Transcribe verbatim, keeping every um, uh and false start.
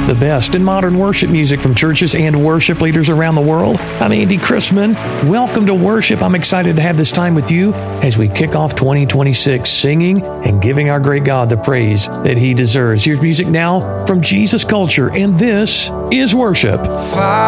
The best in modern worship music from churches and worship leaders around the world. I'm Andy Chrisman. Welcome to worship. I'm excited to have this time with you as we kick off twenty twenty-six, singing and giving our great God the praise that He deserves. Here's music now from Jesus Culture, and this is worship.